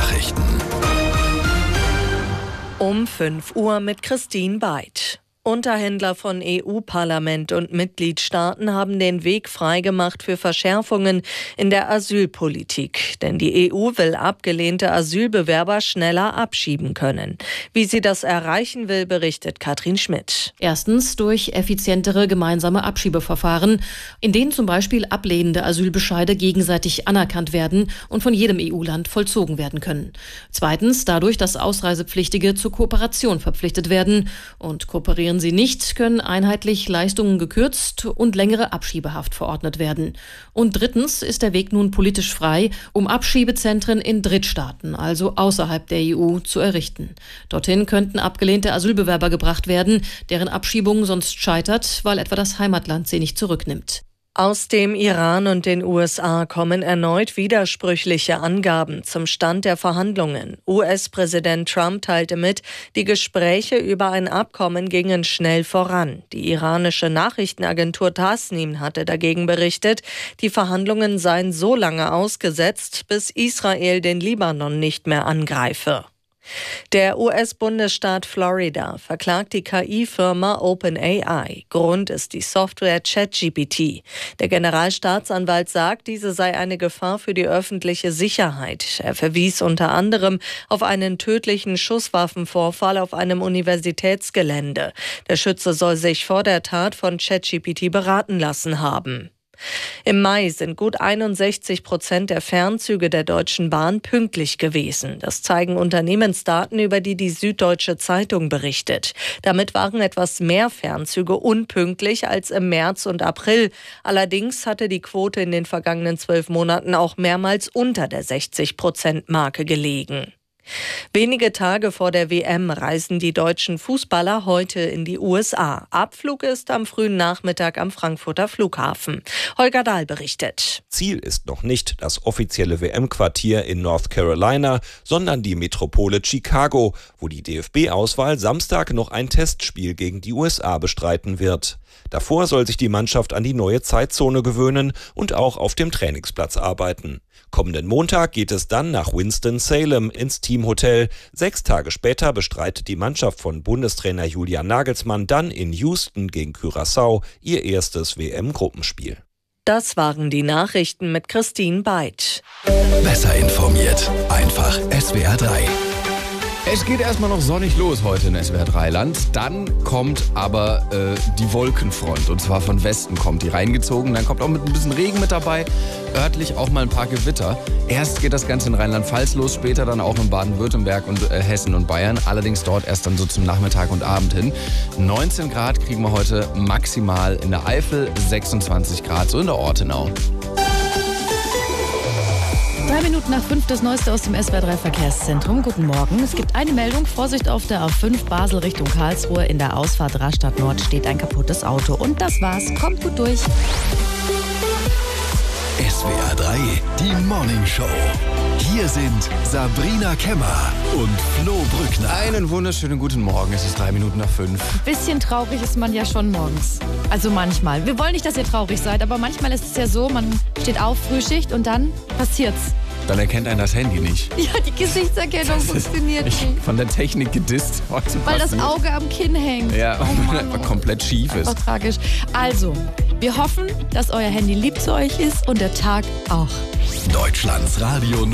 Nachrichten. Um 5 Uhr mit Christine Beid. Unterhändler von EU-Parlament und Mitgliedstaaten haben den Weg freigemacht für Verschärfungen in der Asylpolitik. Denn die EU will abgelehnte Asylbewerber schneller abschieben können. Wie sie das erreichen will, berichtet Katrin Schmidt. Erstens durch effizientere gemeinsame Abschiebeverfahren, in denen zum Beispiel ablehnende Asylbescheide gegenseitig anerkannt werden und von jedem EU-Land vollzogen werden können. Zweitens dadurch, dass Ausreisepflichtige zur Kooperation verpflichtet werden. Und kooperieren sie nicht, können einheitlich Leistungen gekürzt und längere Abschiebehaft verordnet werden. Und drittens ist der Weg nun politisch frei, um Abschiebezentren in Drittstaaten, also außerhalb der EU, zu errichten. Dorthin könnten abgelehnte Asylbewerber gebracht werden, deren Abschiebung sonst scheitert, weil etwa das Heimatland sie nicht zurücknimmt. Aus dem Iran und den USA kommen erneut widersprüchliche Angaben zum Stand der Verhandlungen. US-Präsident Trump teilte mit, die Gespräche über ein Abkommen gingen schnell voran. Die iranische Nachrichtenagentur Tasnim hatte dagegen berichtet, die Verhandlungen seien so lange ausgesetzt, bis Israel den Libanon nicht mehr angreife. Der US-Bundesstaat Florida verklagt die KI-Firma OpenAI. Grund ist die Software ChatGPT. Der Generalstaatsanwalt sagt, diese sei eine Gefahr für die öffentliche Sicherheit. Er verwies unter anderem auf einen tödlichen Schusswaffenvorfall auf einem Universitätsgelände. Der Schütze soll sich vor der Tat von ChatGPT beraten lassen haben. Im Mai sind gut 61% der Fernzüge der Deutschen Bahn pünktlich gewesen. Das zeigen Unternehmensdaten, über die Süddeutsche Zeitung berichtet. Damit waren etwas mehr Fernzüge unpünktlich als im März und April. Allerdings hatte die Quote in den vergangenen 12 Monaten auch mehrmals unter der 60%-Marke gelegen. Wenige Tage vor der WM reisen die deutschen Fußballer heute in die USA. Abflug ist am frühen Nachmittag am Frankfurter Flughafen. Holger Dahl berichtet. Ziel ist noch nicht das offizielle WM-Quartier in North Carolina, sondern die Metropole Chicago, wo die DFB-Auswahl Samstag noch ein Testspiel gegen die USA bestreiten wird. Davor soll sich die Mannschaft an die neue Zeitzone gewöhnen und auch auf dem Trainingsplatz arbeiten. Kommenden Montag geht es dann nach Winston-Salem ins Teamhotel. 6 Tage später bestreitet die Mannschaft von Bundestrainer Julian Nagelsmann dann in Houston gegen Curaçao ihr erstes WM-Gruppenspiel. Das waren die Nachrichten mit Christine Beid. Besser informiert. Einfach SWR 3. Es geht erstmal noch sonnig los heute in SWR3-Land. Dann kommt aber die Wolkenfront. Und zwar von Westen kommt die reingezogen. Dann kommt auch mit ein bisschen Regen mit dabei. Örtlich auch mal ein paar Gewitter. Erst geht das Ganze in Rheinland-Pfalz los, später dann auch in Baden-Württemberg und Hessen und Bayern. Allerdings dort erst dann so zum Nachmittag und Abend hin. 19 Grad kriegen wir heute maximal in der Eifel, 26 Grad so in der Ortenau. 3 Minuten nach 5 das Neueste aus dem SWR3 Verkehrszentrum. Guten Morgen. Es gibt eine Meldung. Vorsicht auf der A5 Basel Richtung Karlsruhe. In der Ausfahrt Rastatt Nord steht ein kaputtes Auto. Und das war's. Kommt gut durch. SWR 3, die Morning Show. Hier sind Sabrina Kemmer und Flo Brückner. Einen wunderschönen guten Morgen. Es ist 3 Minuten nach 5. Ein bisschen traurig ist man ja schon morgens. Also manchmal. Wir wollen nicht, dass ihr traurig seid, aber manchmal ist es ja so, man steht auf, Frühschicht und dann passiert's. Dann erkennt einen das Handy nicht. Ja, die Gesichtserkennung funktioniert nicht. Von der Technik gedisst. Weil das Auge am Kinn hängt. Ja, oh Mann, einfach komplett schief ist. Auch tragisch. Also, wir hoffen, dass euer Handy lieb zu euch ist und der Tag auch. Deutschlands Radio